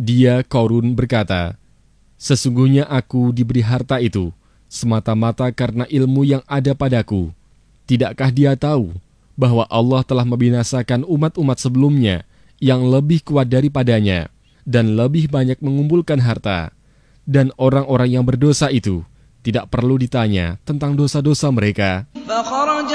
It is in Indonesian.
Dia Qarun berkata, "Sesungguhnya aku diberi harta itu semata-mata karena ilmu yang ada padaku. Tidakkah dia tahu bahwa Allah telah membinasakan umat-umat sebelumnya yang lebih kuat daripadanya dan lebih banyak mengumpulkan harta, dan orang-orang yang berdosa itu tidak perlu ditanya tentang dosa-dosa mereka?"